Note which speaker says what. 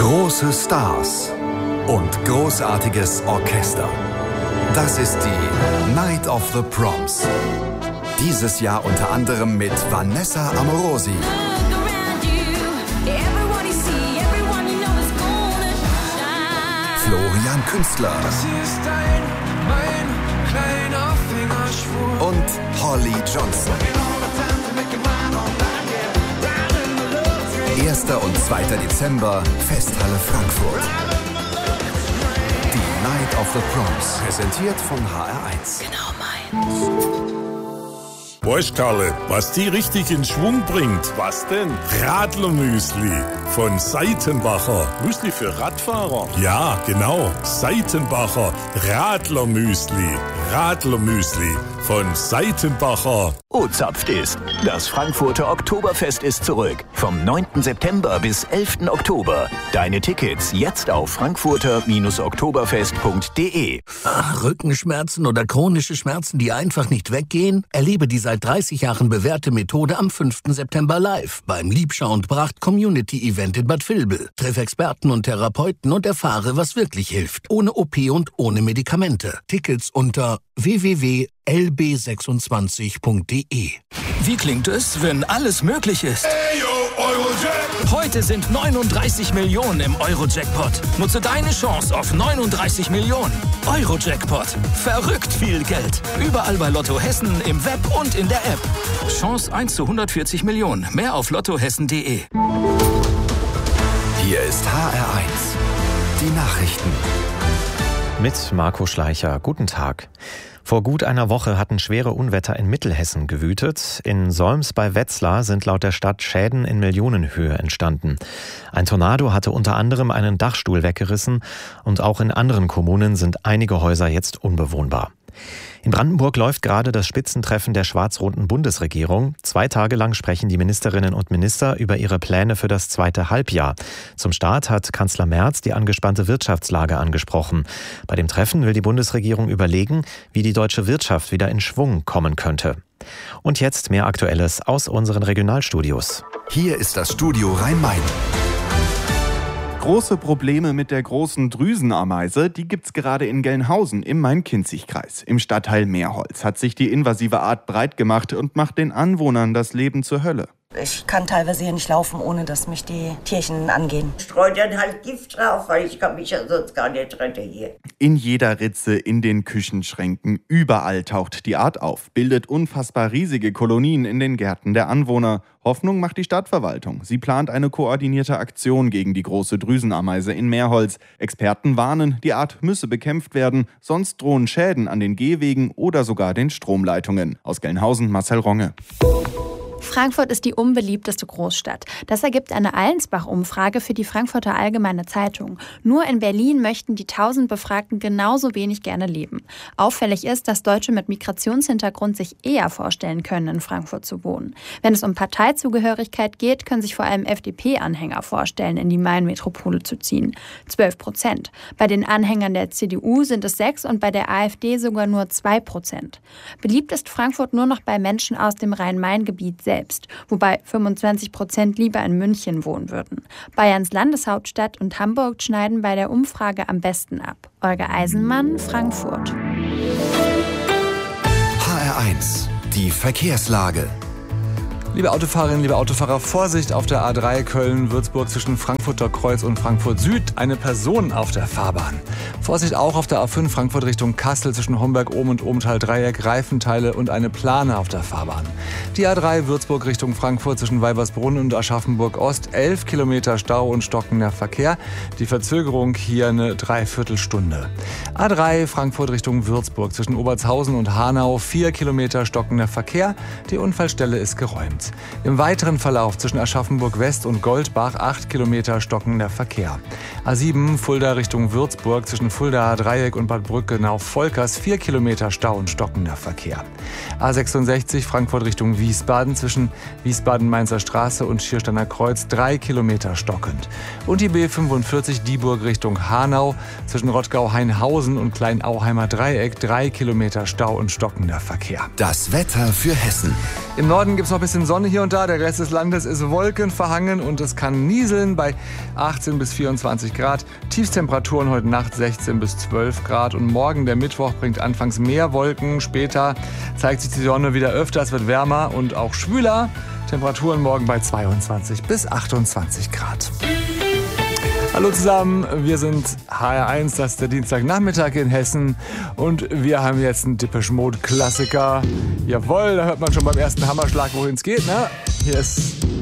Speaker 1: Große Stars und großartiges Orchester. Das ist die Night of the Proms. Dieses Jahr unter anderem mit Vanessa Amorosi, Florian Künstler und Holly Johnson. 1. und 2. Dezember, Festhalle Frankfurt. Die Night of the Proms, präsentiert von HR1.
Speaker 2: Genau meins.
Speaker 3: Weißt Karle, was die richtig in Schwung bringt? Was denn? Radlermüsli von Seitenbacher. Müsli für Radfahrer? Ja, genau. Seitenbacher Radlermüsli. Radlermüsli von Seitenbacher.
Speaker 4: O-Zapft ist. Das Frankfurter Oktoberfest ist zurück. Vom 9. September bis 11. Oktober. Deine Tickets jetzt auf frankfurter-oktoberfest.de.
Speaker 5: Ach, Rückenschmerzen oder chronische Schmerzen, die einfach nicht weggehen? Erlebe die seit 30 Jahren bewährte Methode am 5. September live beim Liebschau und Bracht Community Event in Bad Vilbel. Treff Experten und Therapeuten und erfahre, was wirklich hilft. Ohne OP und ohne Medikamente. Tickets unter www.lb26.de.
Speaker 6: Wie klingt es, wenn alles möglich ist? Heute sind 39 Millionen im Euro-Jackpot. Nutze deine Chance auf 39 Millionen. Euro-Jackpot. Verrückt viel Geld. Überall bei Lotto Hessen, im Web und in der App. Chance 1 zu 140 Millionen. Mehr auf lottohessen.de.
Speaker 1: Hier ist HR1. Die Nachrichten.
Speaker 7: Mit Marco Schleicher. Guten Tag. Vor gut einer Woche hatten schwere Unwetter in Mittelhessen gewütet. In Solms bei Wetzlar sind laut der Stadt Schäden in Millionenhöhe entstanden. Ein Tornado hatte unter anderem einen Dachstuhl weggerissen und auch in anderen Kommunen sind einige Häuser jetzt unbewohnbar. In Brandenburg läuft gerade das Spitzentreffen der schwarz-roten Bundesregierung. 2 Tage lang sprechen die Ministerinnen und Minister über ihre Pläne für das zweite Halbjahr. Zum Start hat Kanzler Merz die angespannte Wirtschaftslage angesprochen. Bei dem Treffen will die Bundesregierung überlegen, wie die deutsche Wirtschaft wieder in Schwung kommen könnte. Und jetzt mehr Aktuelles aus unseren Regionalstudios.
Speaker 1: Hier ist das Studio Rhein-Main.
Speaker 8: Große Probleme mit der großen Drüsenameise, die gibt's gerade in Gelnhausen im Main-Kinzig-Kreis. Im Stadtteil Meerholz hat sich die invasive Art breit gemacht und macht den Anwohnern das Leben zur Hölle.
Speaker 9: Ich kann teilweise hier nicht laufen, ohne dass mich die Tierchen angehen.
Speaker 10: Ich streue dann halt Gift drauf, weil ich kann mich ja sonst gar nicht retten hier.
Speaker 8: In jeder Ritze, in den Küchenschränken, überall taucht die Art auf, bildet unfassbar riesige Kolonien in den Gärten der Anwohner. Hoffnung macht die Stadtverwaltung. Sie plant eine koordinierte Aktion gegen die große Drüsenameise in Meerholz. Experten warnen, die Art müsse bekämpft werden, sonst drohen Schäden an den Gehwegen oder sogar den Stromleitungen. Aus Gelnhausen Marcel Ronge.
Speaker 11: Frankfurt ist die unbeliebteste Großstadt. Das ergibt eine Allensbach-Umfrage für die Frankfurter Allgemeine Zeitung. Nur in Berlin möchten die 1000 Befragten genauso wenig gerne leben. Auffällig ist, dass Deutsche mit Migrationshintergrund sich eher vorstellen können, in Frankfurt zu wohnen. Wenn es um Parteizugehörigkeit geht, können sich vor allem FDP-Anhänger vorstellen, in die Main-Metropole zu ziehen. 12%. Bei den Anhängern der CDU sind es 6% und bei der AfD sogar nur 2%. Beliebt ist Frankfurt nur noch bei Menschen aus dem Rhein-Main-Gebiet selbst, wobei 25% lieber in München wohnen würden. Bayerns Landeshauptstadt und Hamburg schneiden bei der Umfrage am besten ab. Olga Eisenmann, Frankfurt.
Speaker 1: HR1, die Verkehrslage.
Speaker 12: Liebe Autofahrerinnen, liebe Autofahrer, Vorsicht auf der A3 Köln-Würzburg zwischen Frankfurter Kreuz und Frankfurt Süd. Eine Person auf der Fahrbahn. Vorsicht auch auf der A5 Frankfurt Richtung Kassel zwischen Homberg-Ohm und Ohmtal-Dreieck. Reifenteile und eine Plane auf der Fahrbahn. Die A3 Würzburg Richtung Frankfurt zwischen Weibersbrunn und Aschaffenburg-Ost. 11 Kilometer Stau und stockender Verkehr. Die Verzögerung hier eine Dreiviertelstunde. A3 Frankfurt Richtung Würzburg zwischen Obertshausen und Hanau. 4 Kilometer stockender Verkehr. Die Unfallstelle ist geräumt. Im weiteren Verlauf zwischen Aschaffenburg West und Goldbach 8 Kilometer stockender Verkehr. A7 Fulda Richtung Würzburg zwischen Fuldaer Dreieck und Bad Brückenau-Volkers 4 Kilometer Stau und stockender Verkehr. A66 Frankfurt Richtung Wiesbaden zwischen Wiesbaden-Mainzer Straße und Schiersteiner Kreuz 3 Kilometer stockend. Und die B45 Dieburg Richtung Hanau zwischen Rottgau-Hainhausen und Kleinauheimer Dreieck 3 Kilometer Stau und stockender Verkehr.
Speaker 1: Das Wetter für Hessen.
Speaker 12: Im Norden gibt es noch ein bisschen Sonne hier und da. Der Rest des Landes ist wolkenverhangen und es kann nieseln bei 18 bis 24 Grad. Tiefstemperaturen heute Nacht 16 bis 12 Grad. Und morgen, der Mittwoch, bringt anfangs mehr Wolken. Später zeigt sich die Sonne wieder öfter. Es wird wärmer und auch schwüler. Temperaturen morgen bei 22 bis 28 Grad. Hallo zusammen, wir sind HR1, das ist der Dienstagnachmittag in Hessen und wir haben jetzt einen Depeche Mode Klassiker. Jawohl, da hört man schon beim ersten Hammerschlag, wohin es geht, ne? Hier ist